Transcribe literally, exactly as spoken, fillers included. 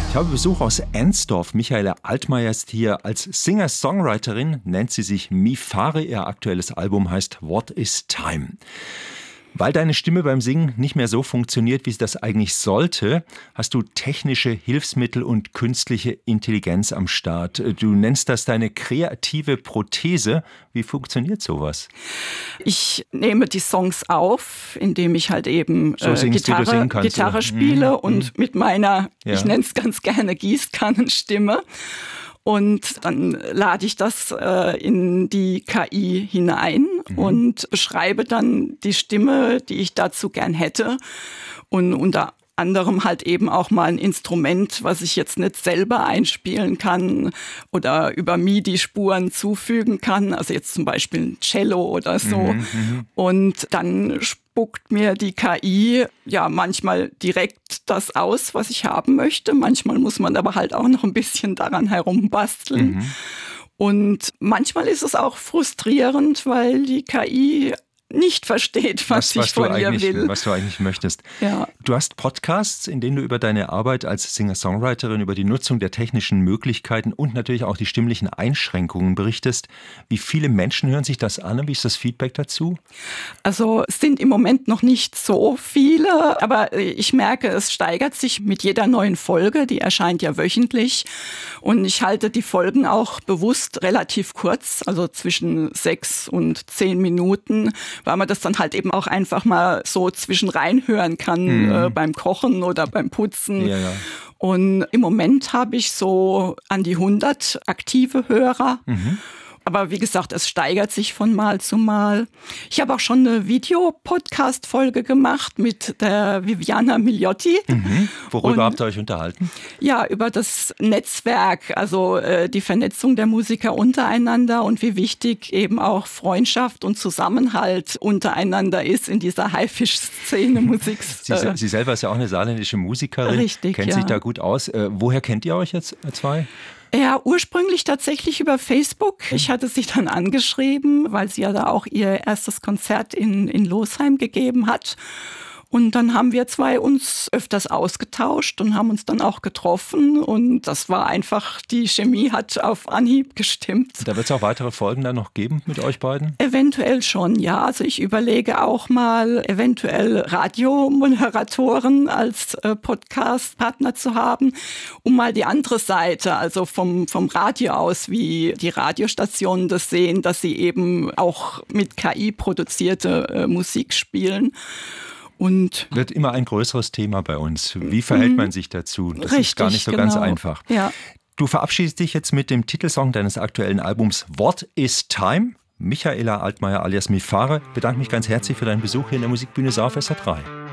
Ich habe Besuch aus Ensdorf. Michaela Altmaier ist hier. Als Singer-Songwriterin nennt sie sich Mifare. Ihr aktuelles Album heißt What is Time? Weil deine Stimme beim Singen nicht mehr so funktioniert, wie sie das eigentlich sollte, hast du technische Hilfsmittel und künstliche Intelligenz am Start. Du nennst das deine kreative Prothese. Wie funktioniert sowas? Ich nehme die Songs auf, indem ich halt eben so äh, Gitarre, kannst, Gitarre spiele mhm. und mit meiner, ja. ich nenne es ganz gerne Gießkannenstimme. Und dann lade ich das äh, in die K I hinein mhm. und beschreibe dann die Stimme, die ich dazu gern hätte. Und unter anderem halt eben auch mal ein Instrument, was ich jetzt nicht selber einspielen kann oder über M I D I-Spuren zufügen kann. Also jetzt zum Beispiel ein Cello oder so. Mhm, und dann spuckt mir die K I ja manchmal direkt das aus, was ich haben möchte. Manchmal muss man aber halt auch noch ein bisschen daran herumbasteln. Mhm. Und manchmal ist es auch frustrierend, weil die K I nicht versteht, was, was ich von ihr will. Was du eigentlich möchtest. Ja. Du hast Podcasts, in denen du über deine Arbeit als Singer-Songwriterin, über die Nutzung der technischen Möglichkeiten und natürlich auch die stimmlichen Einschränkungen berichtest. Wie viele Menschen hören sich das an und wie ist das Feedback dazu? Also es sind im Moment noch nicht so viele, aber ich merke, es steigert sich mit jeder neuen Folge. Die erscheint ja wöchentlich und ich halte die Folgen auch bewusst relativ kurz, also zwischen sechs und zehn Minuten, weil man das dann halt eben auch einfach mal so zwischen reinhören kann mhm. äh, beim Kochen oder beim Putzen. Ja, ja. Und im Moment habe ich so an die hundert aktive Hörer. Mhm. Aber wie gesagt, es steigert sich von Mal zu Mal. Ich habe auch schon eine Videopodcast-Folge gemacht mit der Viviana Migliotti. Mhm. Worüber Und, habt ihr euch unterhalten? Ja, über das Netzwerk, also äh, die Vernetzung der Musiker untereinander und wie wichtig eben auch Freundschaft und Zusammenhalt untereinander ist in dieser Haifisch-Szene Musik. Sie, äh, Sie selber ist ja auch eine saarländische Musikerin. Richtig, kennt ja. sich da gut aus. Äh, woher kennt ihr euch jetzt zwei? Ja, ursprünglich tatsächlich über Facebook. Ich hatte sie dann angeschrieben, weil sie ja da auch ihr erstes Konzert in, in Losheim gegeben hat. Und dann haben wir zwei uns öfters ausgetauscht und haben uns dann auch getroffen. Und das war einfach, die Chemie hat auf Anhieb gestimmt. Da wird es auch weitere Folgen dann noch geben mit euch beiden? Eventuell schon, ja. Also ich überlege auch mal, eventuell Radiomoderatoren als äh, Podcast-Partner zu haben, um mal die andere Seite, also vom, vom Radio aus, wie die Radiostationen das sehen, dass sie eben auch mit K I produzierte äh, Musik spielen. Und wird immer ein größeres Thema bei uns. Wie verhält man sich dazu? Das richtig, ist gar nicht so genau. ganz einfach. Ja. Du verabschiedest dich jetzt mit dem Titelsong deines aktuellen Albums What is Time? Michaela Altmaier alias Mifare, bedanke mich ganz herzlich für deinen Besuch hier in der Musikbühne Saar auf S R drei.